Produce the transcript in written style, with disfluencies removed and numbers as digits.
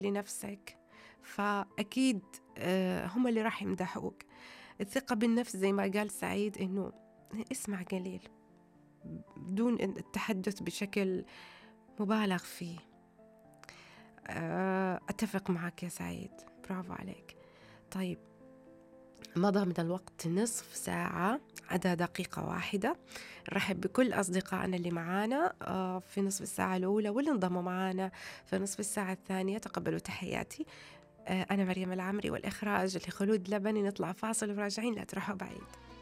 لنفسك، فأكيد هم اللي راح يمدحوك. الثقة بالنفس زي ما قال سعيد إنه اسمع قليل بدون التحدث بشكل مبالغ فيه. أتفق معك يا سعيد، برافو عليك. طيب، مضى من الوقت نصف ساعة عدا دقيقة واحدة. نرحب بكل أصدقائنا اللي معانا في نصف الساعة الأولى واللي انضموا معانا في نصف الساعة الثانية. تقبلوا تحياتي. أنا مريم العمري، والإخراج لخلود لبني. نطلع فاصل وراجعين، لا تروحوا بعيد.